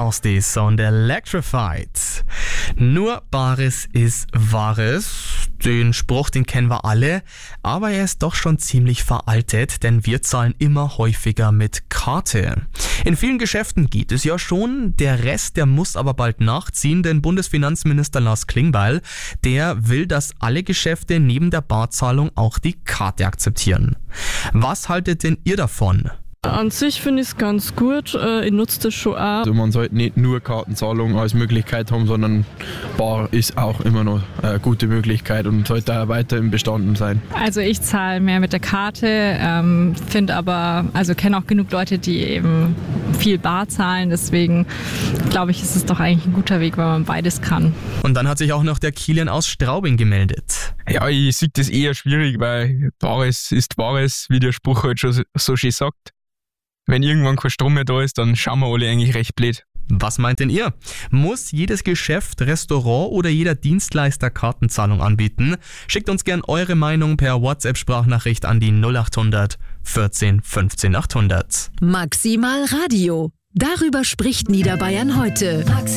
aus die Sound Electrified. Nur Bares ist Wahres. Den Spruch, den kennen wir alle, aber er ist doch schon ziemlich veraltet, denn wir zahlen immer häufiger mit Karte. In vielen Geschäften geht es ja schon, der Rest, der muss aber bald nachziehen, denn Bundesfinanzminister Lars Klingbeil, der will, dass alle Geschäfte neben der Barzahlung auch die Karte akzeptieren. Was haltet denn ihr davon? An sich finde ich es ganz gut, ich nutze das schon auch. Also man sollte nicht nur Kartenzahlung als Möglichkeit haben, sondern Bar ist auch immer noch eine gute Möglichkeit und sollte auch weiter im Bestand sein. Also ich zahle mehr mit der Karte, finde aber, also kenne auch genug Leute, die eben viel bar zahlen, deswegen glaube ich, ist es doch eigentlich ein guter Weg, weil man beides kann. Und dann hat sich auch noch der Kilian aus Straubing gemeldet. Ja, ich sehe das eher schwierig, weil Bares ist Bares, wie der Spruch halt schon so schön sagt. Wenn irgendwann kein Strom mehr da ist, dann schauen wir alle eigentlich recht blöd. Was meint denn ihr? Muss jedes Geschäft, Restaurant oder jeder Dienstleister Kartenzahlung anbieten? Schickt uns gern eure Meinung per WhatsApp-Sprachnachricht an die 0800 14 15 800. Maximal Radio. Darüber spricht Niederbayern heute.